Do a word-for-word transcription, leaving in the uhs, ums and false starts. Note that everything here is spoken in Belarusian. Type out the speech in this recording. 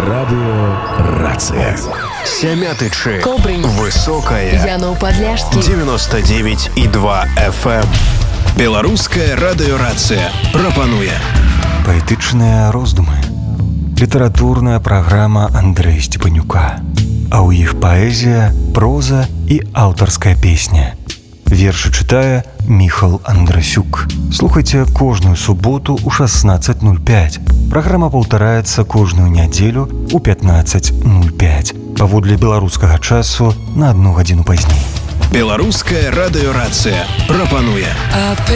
Радыёрацыя. Сямятычы. Кобрынь. Высокая. Янов Падляшскі. девяносто девять и два эф эм. Беларуская радыёрацыя прапануе паэтычныя роздумы. Літаратурная праграма Андрэя Сцепанюка. А ў іх паэзія, проза і аўтарская песня. Вершы чытае Міхал Андрасюк. Слухайце кожную суботу ў шаснаццаць нуль пяць. Праграма паўтараецца кожную нядзелю ў пятнаццаць нуль пяць. Паводле беларускага часу на адну гадзіну пазней. Беларуская радыёрацыя прапануе